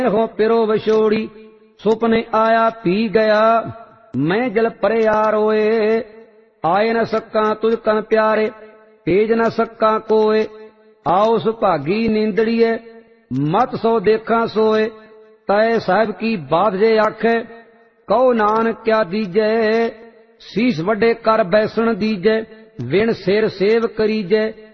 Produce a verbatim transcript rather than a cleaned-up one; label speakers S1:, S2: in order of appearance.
S1: हो पिरो विछोड़ी सुपने आया पी गया मैं जल परया रोए आए न सक्का तुझ कन प्यारे भेज न सक्का कोय आओ सुभागी नींदड़िए मत सो देखा सोए तय साहिब की बात जे आखे कहो नानक क्या दीजै शीश वड्डे कर बैसण दीजै विण सिर सेव करीजै